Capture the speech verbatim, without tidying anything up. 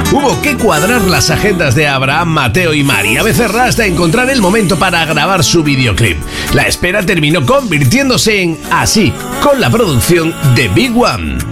Hubo que cuadrar las agendas de Abraham Mateo y María Becerra hasta encontrar el momento para grabar su videoclip. La espera terminó convirtiéndose en así, con la producción de Big One.